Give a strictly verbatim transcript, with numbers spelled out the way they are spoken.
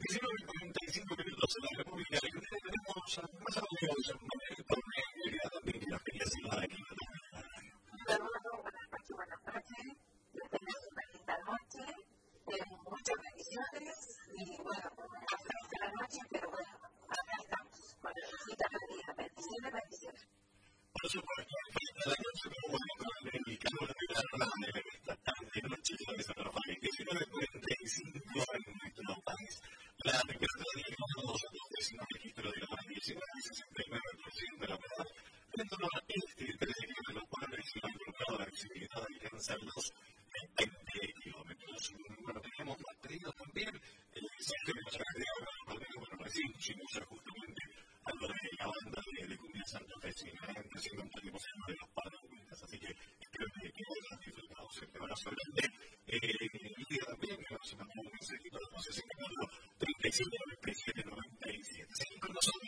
diecinueve cuarenta y cinco minutos en la República Argentina. Tenemos más audios por medio también que la felicidad aquí. Saludos, buenas noches, buenas noches. Que tengas una linda noche. Eh, muchas bendiciones. Y bueno, hasta la noche, pero bueno, acá estamos. Con la visita perdida. Bendiciones, bendiciones. Por supuesto, hasta la noche, pero bueno, con el calor de la tarde, esta tarde, noche, ya de San Rafael, diecinueve cuarenta y cinco en nuestro país. La temperatura de los dos décimo registro de la diecinueve, sesenta y nueve por ciento de la humedad. En el entorno este, tres de los cuales se va involucrado la visibilidad alcanza los veinte kilómetros. Bueno, teníamos más pedidos también. El centro de los agregados, bueno, recién pusimos justamente algo de la banda de, de cumbia santafesina, haciendo un poquito de los palos cumbas, así que espero que hayan disfrutado. Un abrazo grande. Y también nos mandó un mensajito de doce cincuenta, treinta y cinco, noventa y siete, noventa y siete. Seguimos con nosotros.